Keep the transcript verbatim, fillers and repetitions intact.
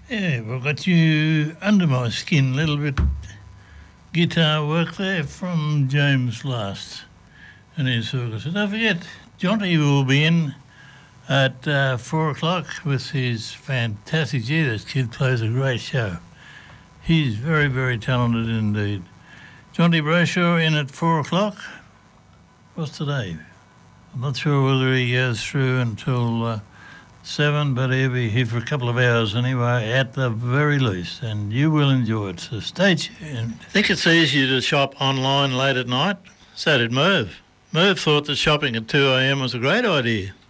Yeah, we've got you under my skin a little bit. Guitar work there from James Last and his circus. And don't forget, Jonty will be in at uh, four o'clock with his fantastic. Gee, this kid plays a great show. He's very, very talented indeed. Jonty Brayshaw in at four o'clock. What's today? I'm not sure whether he goes through until uh, seven, but he'll be here for a couple of hours anyway, at the very least, and you will enjoy it. So stay tuned. I think it's easier to shop online late at night. So did Merv. Merv thought that shopping at two a.m. was a great idea.